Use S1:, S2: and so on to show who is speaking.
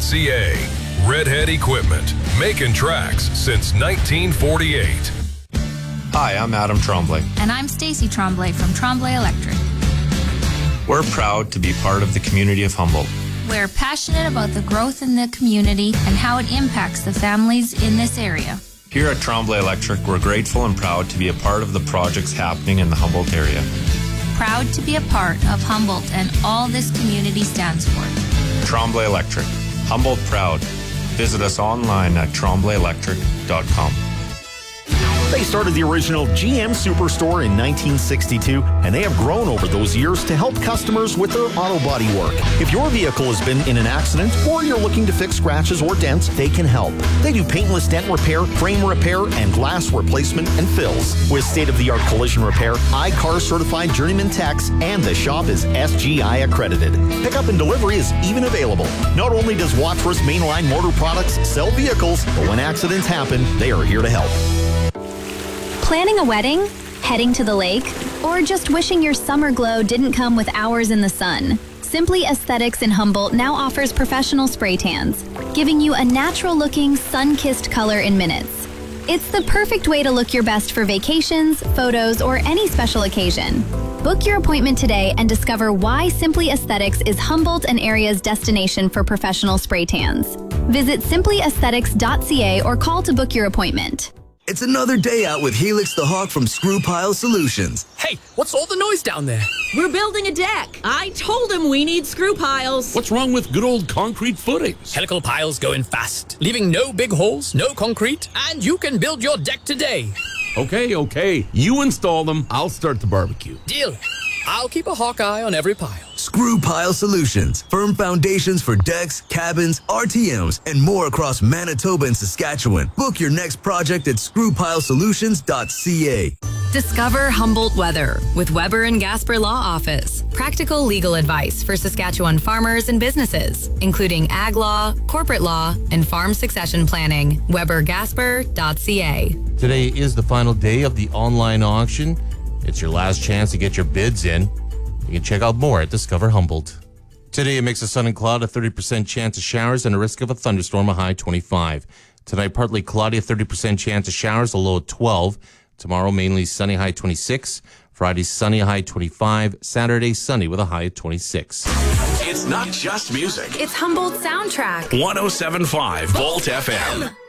S1: redheadequipment.ca. Redhead Equipment, making tracks since 1948.
S2: Hi, I'm Adam Tremblay.
S3: And I'm Stacy Tremblay from Tremblay Electric.
S2: We're proud to be part of the community of Humboldt.
S3: We're passionate about the growth in the community and how it impacts the families in this area.
S2: Here at Tremblay Electric, we're grateful and proud to be a part of the projects happening in the Humboldt area.
S3: Proud to be a part of Humboldt and all this community stands for.
S2: Tremblay Electric. Humboldt proud. Visit us online at tremblay-electric.com.
S4: They started the original GM Superstore in 1962, and they have grown over those years to help customers with their auto body work. If your vehicle has been in an accident or you're looking to fix scratches or dents, they can help. They do paintless dent repair, frame repair, and glass replacement and fills. With state-of-the-art collision repair, iCar certified journeyman techs, and the shop is SGI accredited. Pickup and delivery is even available. Not only does Wadsworth Mainline Motor Products sell vehicles, but when accidents happen, they are here to help.
S5: Planning a wedding? Heading to the lake? Or just wishing your summer glow didn't come with hours in the sun? Simply Aesthetics in Humboldt now offers professional spray tans, giving you a natural-looking, sun-kissed color in minutes. It's the perfect way to look your best for vacations, photos, or any special occasion. Book your appointment today and discover why Simply Aesthetics is Humboldt and area's destination for professional spray tans. Visit simplyaesthetics.ca or call to book your appointment.
S6: It's another day out with Helix the Hawk from Screw Pile Solutions.
S7: Hey, what's all the noise down there?
S8: We're building a deck. I told him we need screw piles.
S9: What's wrong with good old concrete footings?
S7: Helical piles go in fast, leaving no big holes, no concrete, and you can build your deck today.
S9: Okay. You install them, I'll start the barbecue.
S7: Deal. I'll keep a hawk eye on every pile.
S6: Screw Pile Solutions. Firm foundations for decks, cabins, RTMs, and more across Manitoba and Saskatchewan. Book your next project at screwpilesolutions.ca.
S10: Discover Humboldt weather with Weber and Gasper Law Office. Practical legal advice for Saskatchewan farmers and businesses, including ag law, corporate law, and farm succession planning. WeberGasper.ca.
S11: Today is the final day of the online auction. It's your last chance to get your bids in. You can check out more at Discover Humboldt. Today, a mix of sun and cloud, a 30% chance of showers, and a risk of a thunderstorm, a high 25. Tonight, partly cloudy, a 30% chance of showers, a low of 12. Tomorrow, mainly sunny, high 26. Friday, sunny, a high 25. Saturday, sunny with a high of 26.
S12: It's not just music.
S10: It's Humboldt Soundtrack.
S12: 107.5 Volt FM.